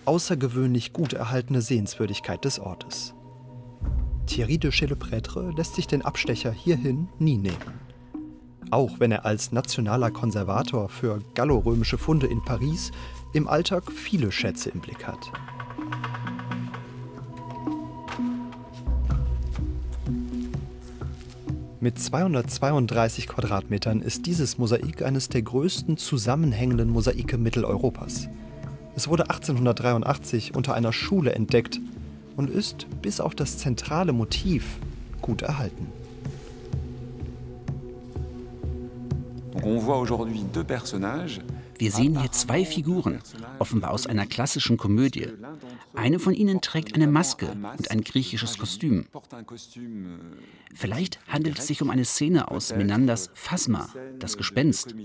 außergewöhnlich gut erhaltene Sehenswürdigkeit des Ortes. Thierry de Cheleprêtre lässt sich den Abstecher hierhin nie nehmen. Auch wenn er als nationaler Konservator für gallorömische Funde in Paris im Alltag viele Schätze im Blick hat. Mit 232 Quadratmetern ist dieses Mosaik eines der größten zusammenhängenden Mosaike Mitteleuropas. Es wurde 1883 unter einer Schule entdeckt und ist, bis auf das zentrale Motiv, gut erhalten. Wir sehen hier zwei Figuren, offenbar aus einer klassischen Komödie. Eine von ihnen trägt eine Maske und ein griechisches Kostüm. Vielleicht handelt es sich um eine Szene aus Menanders Phasma, das Gespenst.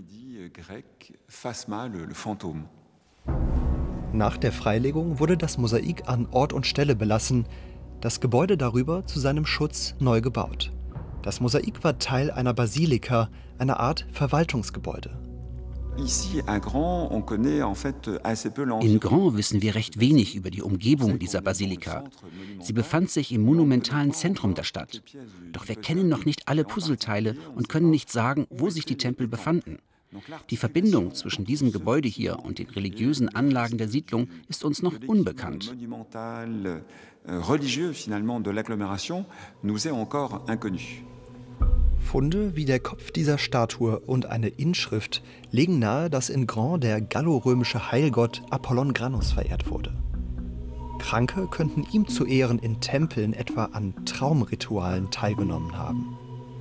Nach der Freilegung wurde das Mosaik an Ort und Stelle belassen, das Gebäude darüber zu seinem Schutz neu gebaut. Das Mosaik war Teil einer Basilika, einer Art Verwaltungsgebäude. In Grand wissen wir recht wenig über die Umgebung dieser Basilika. Sie befand sich im monumentalen Zentrum der Stadt. Doch wir kennen noch nicht alle Puzzleteile und können nicht sagen, wo sich die Tempel befanden. Die Verbindung zwischen diesem Gebäude hier und den religiösen Anlagen der Siedlung ist uns noch unbekannt. Funde wie der Kopf dieser Statue und eine Inschrift legen nahe, dass in Grand der gallorömische Heilgott Apollon Granus verehrt wurde. Kranke könnten ihm zu Ehren in Tempeln etwa an Traumritualen teilgenommen haben.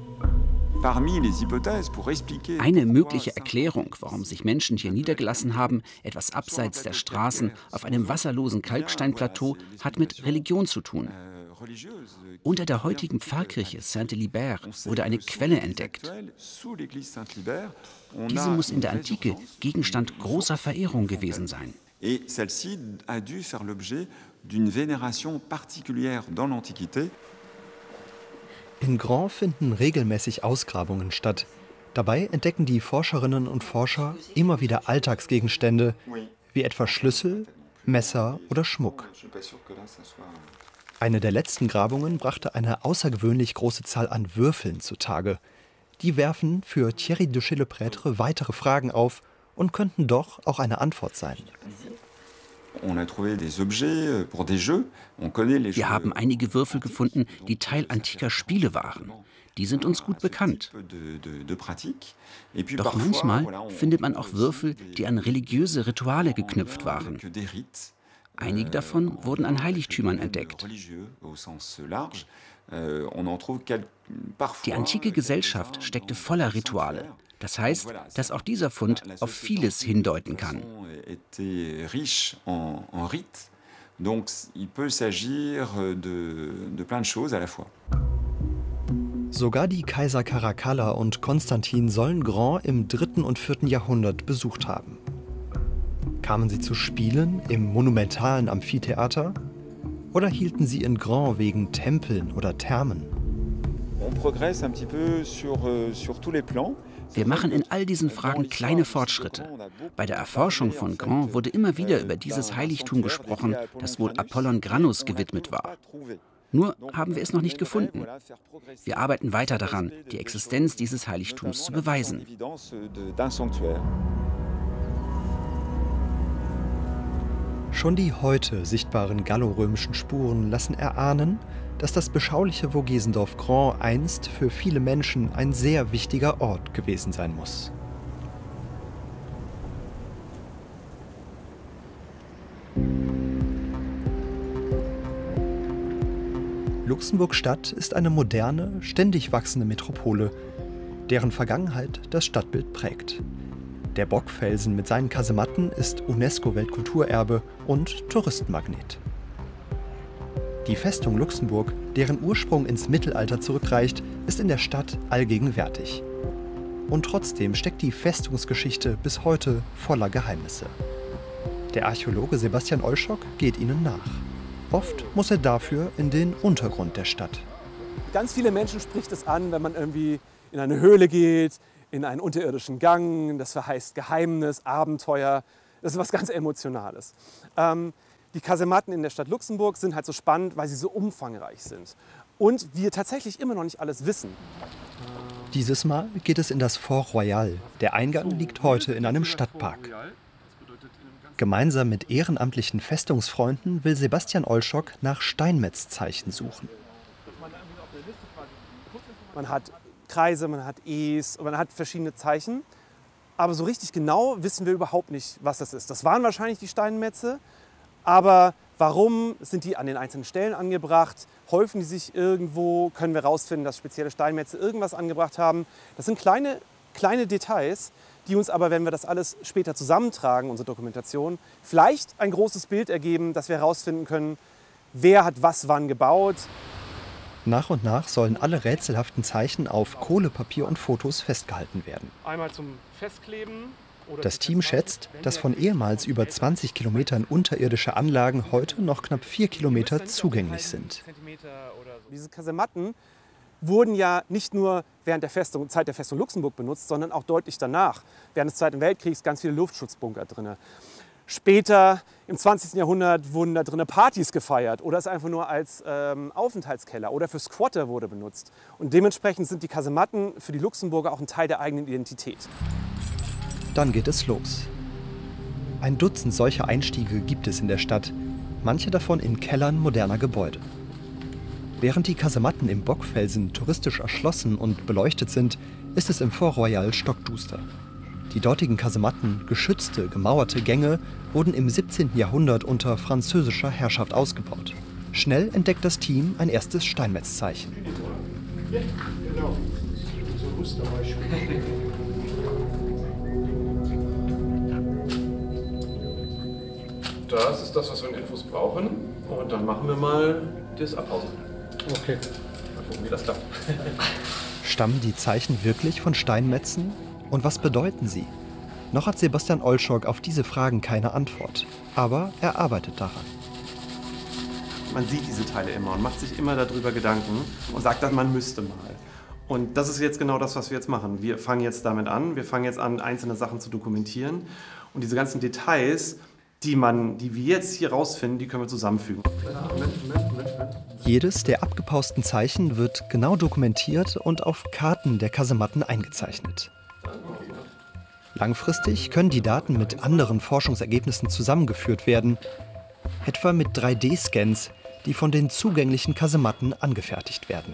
Eine mögliche Erklärung, warum sich Menschen hier niedergelassen haben, etwas abseits der Straßen auf einem wasserlosen Kalksteinplateau, hat mit Religion zu tun. Unter der heutigen Pfarrkirche Saint-Lybert wurde eine Quelle entdeckt. Diese muss in der Antike Gegenstand großer Verehrung gewesen sein. In Grand finden regelmäßig Ausgrabungen statt. Dabei entdecken die Forscherinnen und Forscher immer wieder Alltagsgegenstände, wie etwa Schlüssel, Messer oder Schmuck. Eine der letzten Grabungen brachte eine außergewöhnlich große Zahl an Würfeln zutage. Die werfen für Thierry de Cheleprêtre weitere Fragen auf und könnten doch auch eine Antwort sein. Wir haben einige Würfel gefunden, die Teil antiker Spiele waren. Die sind uns gut bekannt. Doch manchmal findet man auch Würfel, die an religiöse Rituale geknüpft waren. Einige davon wurden an Heiligtümern entdeckt. Die antike Gesellschaft steckte voller Rituale. Das heißt, dass auch dieser Fund auf vieles hindeuten kann. Sogar die Kaiser Caracalla und Konstantin sollen Grand im 3. und 4. Jahrhundert besucht haben. Kamen sie zu Spielen im monumentalen Amphitheater? Oder hielten sie in Grand wegen Tempeln oder Thermen? Wir machen in all diesen Fragen kleine Fortschritte. Bei der Erforschung von Grand wurde immer wieder über dieses Heiligtum gesprochen, das wohl Apollon Granus gewidmet war. Nur haben wir es noch nicht gefunden. Wir arbeiten weiter daran, die Existenz dieses Heiligtums zu beweisen. Schon die heute sichtbaren gallorömischen Spuren lassen erahnen, dass das beschauliche Vogesendorf Grand einst für viele Menschen ein sehr wichtiger Ort gewesen sein muss. Luxemburg-Stadt ist eine moderne, ständig wachsende Metropole, deren Vergangenheit das Stadtbild prägt. Der Bockfelsen mit seinen Kasematten ist UNESCO-Weltkulturerbe und Touristenmagnet. Die Festung Luxemburg, deren Ursprung ins Mittelalter zurückreicht, ist in der Stadt allgegenwärtig. Und trotzdem steckt die Festungsgeschichte bis heute voller Geheimnisse. Der Archäologe Sebastian Olschock geht ihnen nach. Oft muss er dafür in den Untergrund der Stadt. Ganz viele Menschen spricht es an, wenn man irgendwie in eine Höhle geht, in einen unterirdischen Gang. Das verheißt Geheimnis, Abenteuer. Das ist was ganz Emotionales. Die Kasematten in der Stadt Luxemburg sind halt so spannend, weil sie so umfangreich sind. Und wir tatsächlich immer noch nicht alles wissen. Dieses Mal geht es in das Fort Royal. Der Eingang liegt heute in einem Stadtpark. Gemeinsam mit ehrenamtlichen Festungsfreunden will Sebastian Olschok nach Steinmetzzeichen suchen. Man hat Kreise, man hat E's, man hat verschiedene Zeichen. Aber so richtig genau wissen wir überhaupt nicht, was das ist. Das waren wahrscheinlich die Steinmetze. Aber warum sind die an den einzelnen Stellen angebracht? Häufen die sich irgendwo? Können wir herausfinden, dass spezielle Steinmetze irgendwas angebracht haben? Das sind kleine Details, die uns aber, wenn wir das alles später zusammentragen, unsere Dokumentation, vielleicht ein großes Bild ergeben, dass wir herausfinden können, wer hat was wann gebaut. Nach und nach sollen alle rätselhaften Zeichen auf Kohle, Papier und Fotos festgehalten werden. Einmal zum Festkleben. Das Team schätzt, dass von ehemals über 20 Kilometern unterirdische Anlagen heute noch knapp 4 Kilometer zugänglich sind. Diese Kasematten wurden ja nicht nur während der Zeit der Festung Luxemburg benutzt, sondern auch deutlich danach. Während des Zweiten Weltkriegs ganz viele Luftschutzbunker drin. Später, im 20. Jahrhundert, wurden da drinnen Partys gefeiert oder es einfach nur als Aufenthaltskeller oder für Squatter wurde benutzt. Und dementsprechend sind die Kasematten für die Luxemburger auch ein Teil der eigenen Identität. Dann geht es los. Ein Dutzend solcher Einstiege gibt es in der Stadt, manche davon in Kellern moderner Gebäude. Während die Kasematten im Bockfelsen touristisch erschlossen und beleuchtet sind, ist es im Fort Royal stockduster. Die dortigen Kasematten, geschützte, gemauerte Gänge, wurden im 17. Jahrhundert unter französischer Herrschaft ausgebaut. Schnell entdeckt das Team ein erstes Steinmetzzeichen. Ja, genau. So muss dabei schon. Das ist das, was wir in Infos brauchen. Und dann machen wir mal das Abhausen. Okay. Mal gucken, wie das klappt. Stammen die Zeichen wirklich von Steinmetzen? Und was bedeuten sie? Noch hat Sebastian Olschok auf diese Fragen keine Antwort. Aber er arbeitet daran. Man sieht diese Teile immer und macht sich immer darüber Gedanken und sagt dann, man müsste mal. Und das ist jetzt genau das, was wir jetzt machen. Wir fangen jetzt damit an. Wir fangen jetzt an, einzelne Sachen zu dokumentieren. Und diese ganzen Details, die wir jetzt hier rausfinden, die können wir zusammenfügen. Jedes der abgepausten Zeichen wird genau dokumentiert und auf Karten der Kasematten eingezeichnet. Langfristig können die Daten mit anderen Forschungsergebnissen zusammengeführt werden, etwa mit 3D-Scans, die von den zugänglichen Kasematten angefertigt werden.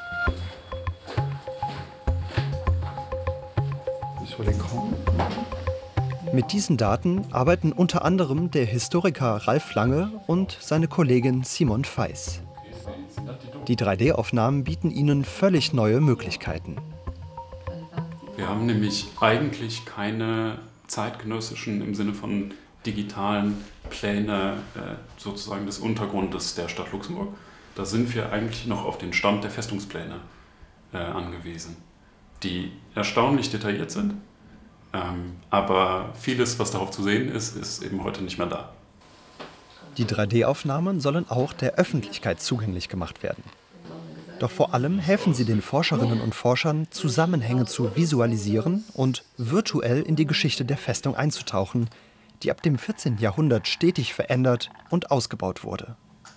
Mit diesen Daten arbeiten unter anderem der Historiker Ralf Lange und seine Kollegin Simon Feiss. Die 3D-Aufnahmen bieten ihnen völlig neue Möglichkeiten. Wir haben nämlich eigentlich keine zeitgenössischen im Sinne von digitalen Pläne sozusagen des Untergrundes der Stadt Luxemburg. Da sind wir eigentlich noch auf den Stand der Festungspläne angewiesen, die erstaunlich detailliert sind. Aber vieles, was darauf zu sehen ist, ist eben heute nicht mehr da. Die 3D-Aufnahmen sollen auch der Öffentlichkeit zugänglich gemacht werden. Doch vor allem helfen sie den Forscherinnen und Forschern, Zusammenhänge zu visualisieren und virtuell in die Geschichte der Festung einzutauchen, die ab dem 14. Jahrhundert stetig verändert und ausgebaut wurde.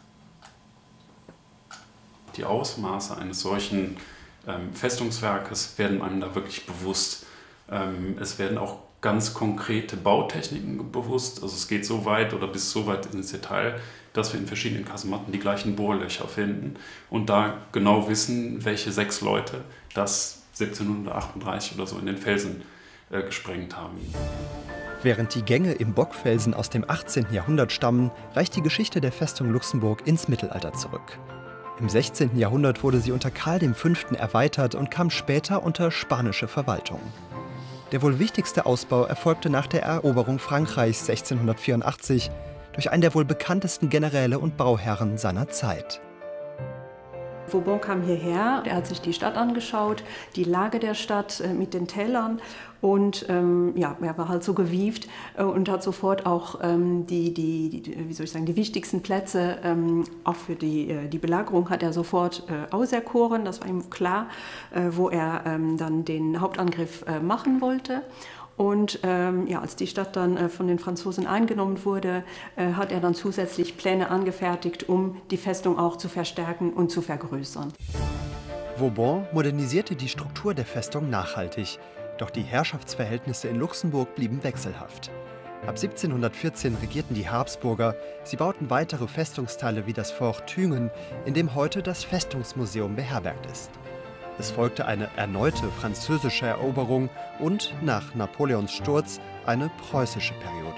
Die Ausmaße eines solchen Festungswerkes werden einem da wirklich bewusst. Es werden auch ganz konkrete Bautechniken bewusst. Also es geht so weit oder bis so weit ins Detail, dass wir in verschiedenen Kasematten die gleichen Bohrlöcher finden und da genau wissen, welche 6 Leute das 1738 oder so in den Felsen gesprengt haben. Während die Gänge im Bockfelsen aus dem 18. Jahrhundert stammen, reicht die Geschichte der Festung Luxemburg ins Mittelalter zurück. Im 16. Jahrhundert wurde sie unter Karl V. erweitert und kam später unter spanische Verwaltung. Der wohl wichtigste Ausbau erfolgte nach der Eroberung Frankreichs 1684 durch einen der wohl bekanntesten Generäle und Bauherren seiner Zeit. Vauban kam hierher, er hat sich die Stadt angeschaut, die Lage der Stadt mit den Tälern und ja, er war halt so gewieft und hat sofort auch wie soll ich sagen, die wichtigsten Plätze, auch für die Belagerung hat er sofort auserkoren, das war ihm klar, wo er dann den Hauptangriff machen wollte. Und ja, als die Stadt dann von den Franzosen eingenommen wurde, hat er dann zusätzlich Pläne angefertigt, um die Festung auch zu verstärken und zu vergrößern. Vauban modernisierte die Struktur der Festung nachhaltig, doch die Herrschaftsverhältnisse in Luxemburg blieben wechselhaft. Ab 1714 regierten die Habsburger, sie bauten weitere Festungsteile wie das Fort Thüngen, in dem heute das Festungsmuseum beherbergt ist. Es folgte eine erneute französische Eroberung und nach Napoleons Sturz eine preußische Periode.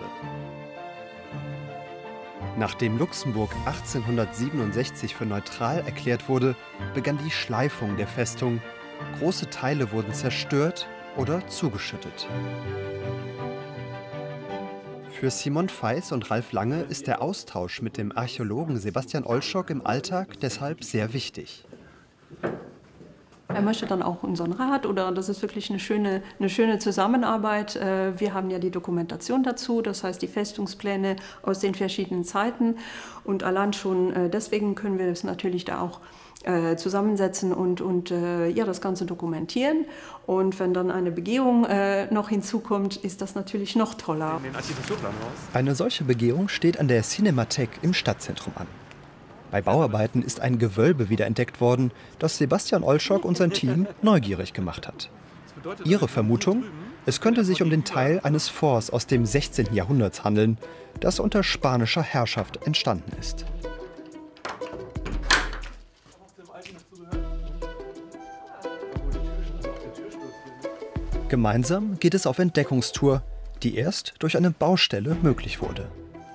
Nachdem Luxemburg 1867 für neutral erklärt wurde, begann die Schleifung der Festung. Große Teile wurden zerstört oder zugeschüttet. Für Simon Feiss und Ralf Lange ist der Austausch mit dem Archäologen Sebastian Olschok im Alltag deshalb sehr wichtig. Er möchte dann auch unseren Rat, oder das ist wirklich eine schöne Zusammenarbeit. Wir haben ja die Dokumentation dazu, das heißt die Festungspläne aus den verschiedenen Zeiten. Und allein schon deswegen können wir es natürlich da auch zusammensetzen und ja, das Ganze dokumentieren. Und wenn dann eine Begehung noch hinzukommt, ist das natürlich noch toller. Eine solche Begehung steht an der Cinemathek im Stadtzentrum an. Bei Bauarbeiten ist ein Gewölbe wiederentdeckt worden, das Sebastian Olschok und sein Team neugierig gemacht hat. Ihre Vermutung? Es könnte sich um den Teil eines Forts aus dem 16. Jahrhundert handeln, das unter spanischer Herrschaft entstanden ist. Gemeinsam geht es auf Entdeckungstour, die erst durch eine Baustelle möglich wurde.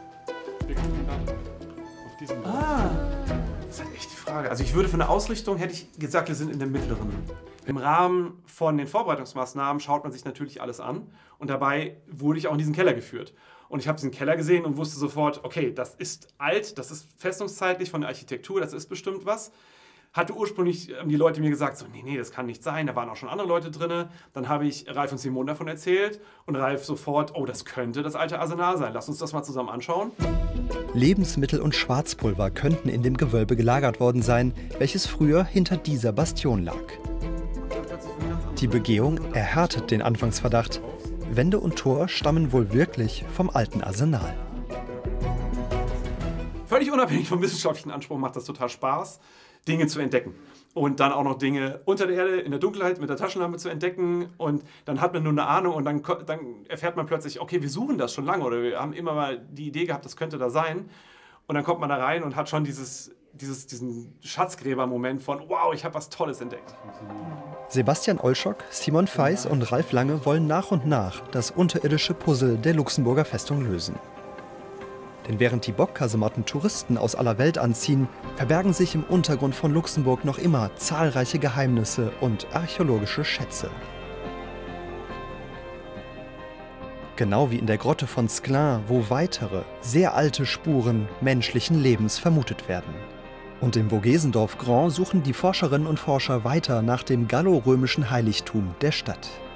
Das ist halt echt die Frage. Also ich würde von der Ausrichtung, hätte ich gesagt, wir sind in der mittleren. Im Rahmen von den Vorbereitungsmaßnahmen schaut man sich natürlich alles an. Und dabei wurde ich auch in diesen Keller geführt. Und ich habe diesen Keller gesehen und wusste sofort, okay, das ist alt, das ist festungszeitlich von der Architektur, das ist bestimmt was. Hatte ursprünglich die Leute mir gesagt, so, nee, das kann nicht sein, da waren auch schon andere Leute drin. Dann habe ich Ralf und Simon davon erzählt und Ralf sofort, oh, das könnte das alte Arsenal sein, lass uns das mal zusammen anschauen. Lebensmittel und Schwarzpulver könnten in dem Gewölbe gelagert worden sein, welches früher hinter dieser Bastion lag. Die Begehung erhärtet den Anfangsverdacht. Wände und Tor stammen wohl wirklich vom alten Arsenal. Völlig unabhängig vom wissenschaftlichen Anspruch macht das total Spaß, Dinge zu entdecken. Und dann auch noch Dinge unter der Erde, in der Dunkelheit, mit der Taschenlampe zu entdecken. Und dann hat man nur eine Ahnung und dann erfährt man plötzlich, okay, wir suchen das schon lange oder wir haben immer mal die Idee gehabt, das könnte da sein. Und dann kommt man da rein und hat schon diesen Schatzgräber-Moment von, wow, ich habe was Tolles entdeckt. Sebastian Olschok, Simon Feiss und Ralf Lange wollen nach und nach das unterirdische Puzzle der Luxemburger Festung lösen. Denn während die Bock-Kasematten Touristen aus aller Welt anziehen, verbergen sich im Untergrund von Luxemburg noch immer zahlreiche Geheimnisse und archäologische Schätze. Genau wie in der Grotte von Sclin, wo weitere, sehr alte Spuren menschlichen Lebens vermutet werden. Und im Vogesendorf Grand suchen die Forscherinnen und Forscher weiter nach dem gallo-römischen Heiligtum der Stadt.